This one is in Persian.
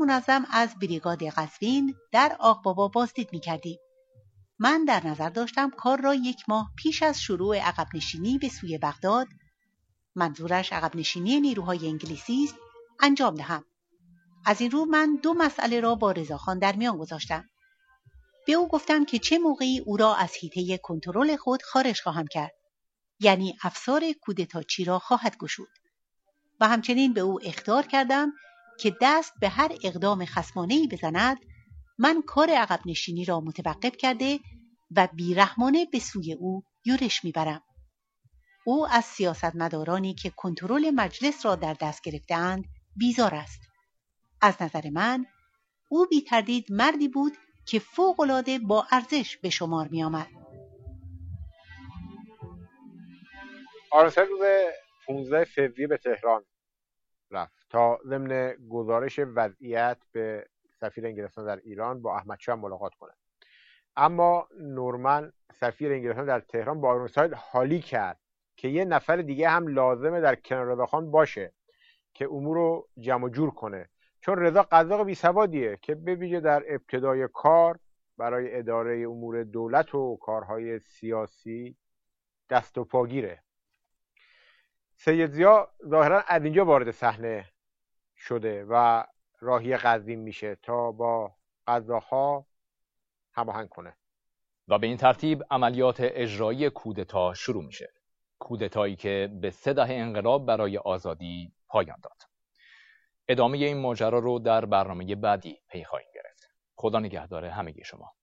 منظم از بریگاد قزوین در آقبابا بازدید می‌کردیم. من در نظر داشتم کار را 1 ماه پیش از شروع عقب نشینی به سوی بغداد، منظورش عقب نشینی نیروهای انگلیسی است، انجام دهم. از این رو من 2 مسئله را با رضاخان در میان گذاشتم. به او گفتم که چه موقعی او را از حیطه کنترل خود خارج خواهم کرد، یعنی افسار کودتاچی را خواهد گشود، و همچنین به او اخطار کردم که دست به هر اقدام خصمانه‌ای بزند، من کار عقب نشینی را متوقف کرده و بیرحمانه به سوی او یورش میبرم. او از سیاستمدارانی که کنترل مجلس را در دست گرفته‌اند بیزار است. از نظر من او بی تردید مردی بود که فوق‌العاده با ارزش به شمار می آمد. آرنسل روز 15 فوریه به تهران رفت تا ضمن گزارش وضعیت به سفیر انگلستان در ایران با احمد شاه ملاقات کنه. اما نورمن سفیر انگلستان در تهران با آرنسل حالی کرد که یه نفر دیگه هم لازمه در کنار رضاخان باشه که امور رو جمع جور کنه، چون رضا قزاق بی‌سوادیه که به ویژه در ابتدای کار برای اداره امور دولت و کارهای سیاسی دست و پاگیره. سید ضیا ظاهرا از اینجا وارد صحنه شده و راهی قزوین میشه تا با قزاق‌ها هماهنگ کنه و به این ترتیب عملیات اجرایی کودتا شروع میشه. کودتایی که به 3 دهه انقلاب برای آزادی پایان داد. ادامه این ماجرا رو در برنامه بعدی پی خواهیم گرفت. خدا نگهدار همگی شما.